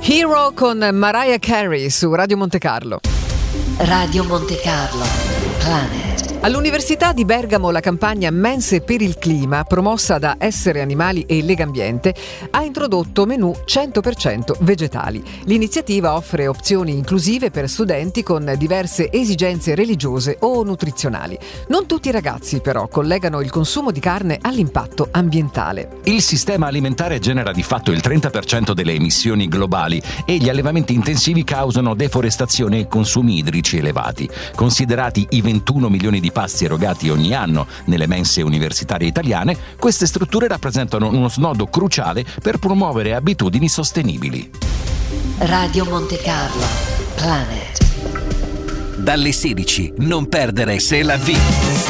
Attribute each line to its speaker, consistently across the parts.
Speaker 1: Hero con Mariah Carey su Radio Monte Carlo.
Speaker 2: Radio Monte Carlo, Planet.
Speaker 1: All'Università di Bergamo la campagna Mense per il clima, promossa da Essere Animali e Legambiente, ha introdotto menù 100% vegetali. L'iniziativa offre opzioni inclusive per studenti con diverse esigenze religiose o nutrizionali. Non tutti i ragazzi però collegano il consumo di carne all'impatto ambientale.
Speaker 3: Il sistema alimentare genera di fatto il 30% delle emissioni globali e gli allevamenti intensivi causano deforestazione e consumi idrici elevati. Considerati i 21 milioni di pasti erogati ogni anno nelle mense universitarie italiane, queste strutture rappresentano uno snodo cruciale per promuovere abitudini sostenibili.
Speaker 2: Radio Monte Carlo, Planet.
Speaker 4: Dalle 16, non perdere C'est la vie.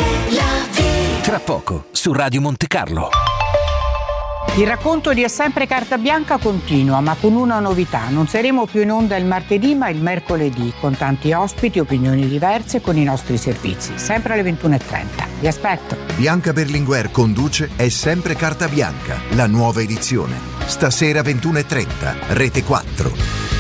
Speaker 4: Tra poco, su Radio Monte Carlo.
Speaker 5: Il racconto di È sempre carta bianca continua, ma con una novità. Non saremo più in onda il martedì, ma il mercoledì, con tanti ospiti, opinioni diverse, con i nostri servizi. Sempre alle 21:30. Vi aspetto.
Speaker 6: Bianca Berlinguer conduce È sempre carta bianca, la nuova edizione. Stasera 21:30, Rete 4.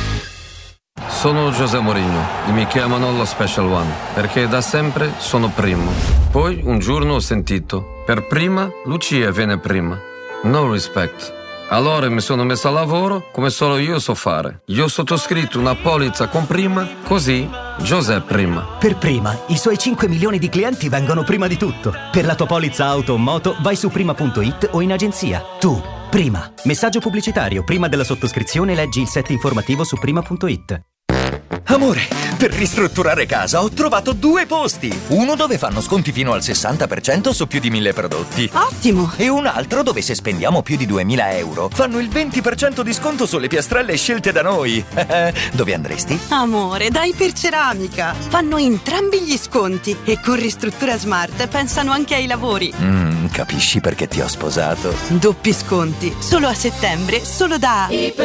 Speaker 7: Sono José Mourinho e mi chiamano lo Special One, perché da sempre sono primo. Poi un giorno ho sentito, per prima Lucia viene prima. No respect. Allora mi sono messo a lavoro come solo io so fare. Io ho sottoscritto una polizza con prima, così José prima.
Speaker 8: Per prima, i suoi 5 milioni di clienti vengono prima di tutto. Per la tua polizza auto o moto vai su prima.it o in agenzia. Tu, prima. Messaggio pubblicitario. Prima della sottoscrizione leggi il set informativo su prima.it.
Speaker 9: Amore, per ristrutturare casa ho trovato 2 posti. Uno dove fanno sconti fino al 60% su più di 1000 prodotti.
Speaker 10: Ottimo!
Speaker 9: E un altro dove se spendiamo più di 2000 euro fanno il 20% di sconto sulle piastrelle scelte da noi. Dove andresti?
Speaker 10: Amore, da Iperceramica. Fanno entrambi gli sconti e con Ristruttura Smart pensano anche ai lavori.
Speaker 9: Capisci perché ti ho sposato?
Speaker 10: Doppi sconti, solo a settembre, solo da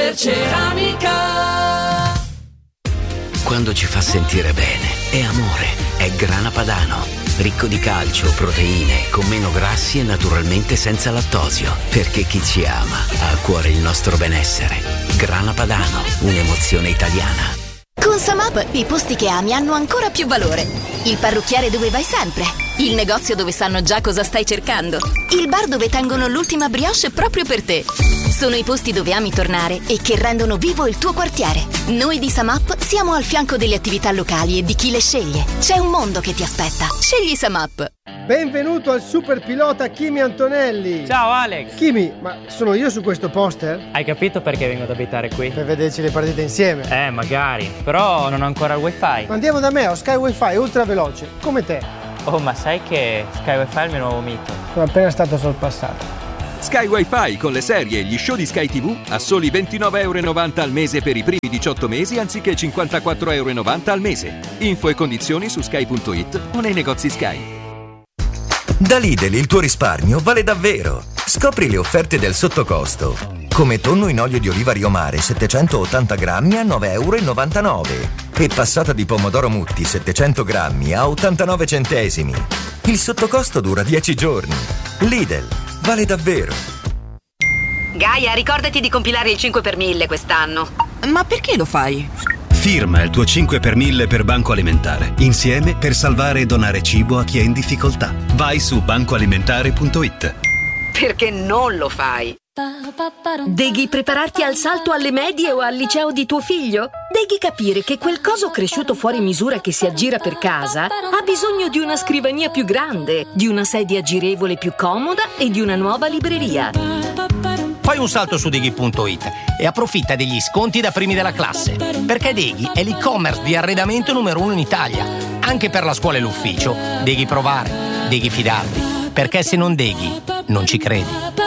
Speaker 10: Iperceramica.
Speaker 4: Quando ci fa sentire bene, è amore, è Grana Padano. Ricco di calcio, proteine, con meno grassi e naturalmente senza lattosio. Perché chi ci ama ha a cuore il nostro benessere. Grana Padano, un'emozione italiana.
Speaker 11: Con Samap i posti che ami hanno ancora più valore. Il parrucchiere dove vai sempre. Il negozio dove sanno già cosa stai cercando. Il bar dove tengono l'ultima brioche proprio per te. Sono i posti dove ami tornare e che rendono vivo il tuo quartiere. Noi di Samap siamo al fianco delle attività locali e di chi le sceglie. C'è un mondo che ti aspetta. Scegli Samap.
Speaker 12: Benvenuto al super pilota Kimi Antonelli.
Speaker 13: Ciao Alex.
Speaker 12: Kimi, ma sono io su questo poster?
Speaker 13: Hai capito perché vengo ad abitare qui?
Speaker 12: Per vederci le partite insieme.
Speaker 13: Magari, però non ho ancora il wifi.
Speaker 12: Ma andiamo da me, ho Sky Wifi ultra veloce, come te.
Speaker 13: Oh, ma sai che Sky Wifi è il mio nuovo mito?
Speaker 12: Sono appena stato sorpassato.
Speaker 14: Sky Wi-Fi con le serie e gli show di Sky TV a soli €29,90 al mese per i primi 18 mesi anziché €54,90 al mese. Info e condizioni su sky.it o nei negozi Sky.
Speaker 9: Da Lidl il tuo risparmio vale davvero. Scopri le offerte del sottocosto. Come tonno in olio di oliva Rio Mare 780 grammi a €9,99 e passata di pomodoro Mutti 700 grammi a 89 centesimi. Il sottocosto dura 10 giorni. Lidl. Vale davvero.
Speaker 15: Gaia, ricordati di compilare il 5 per 1000 quest'anno.
Speaker 10: Ma perché lo fai?
Speaker 16: Firma il tuo 5 per 1000 per Banco Alimentare. Insieme per salvare e donare cibo a chi è in difficoltà. Vai su bancoalimentare.it.
Speaker 15: Perché non lo fai?
Speaker 17: Devi prepararti al salto alle medie o al liceo di tuo figlio? Devi capire che quel coso cresciuto fuori misura che si aggira per casa ha bisogno di una scrivania più grande, di una sedia girevole più comoda e di una nuova libreria.
Speaker 18: Fai un salto su Deghi.it e approfitta degli sconti da primi della classe, perché Deghi è l'e-commerce di arredamento numero 1 in Italia. Anche per la scuola e l'ufficio. Devi provare, devi fidarti, perché se non Deghi, non ci credi.